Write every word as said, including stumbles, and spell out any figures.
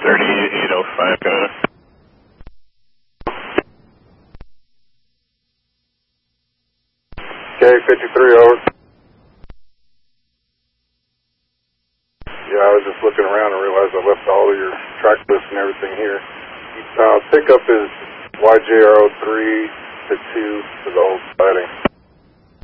thirty-eight oh five, got it. Okay, fifty-three, over. Yeah, I was just looking around and realized I left all of your track lists and everything here. Uh, pickup is Y J R O three to two for the old siding.